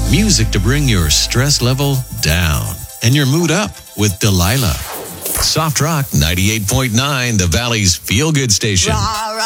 Music to bring your stress level down and your mood up with Delilah. Soft Rock 98.9, the Valley's feel-good station.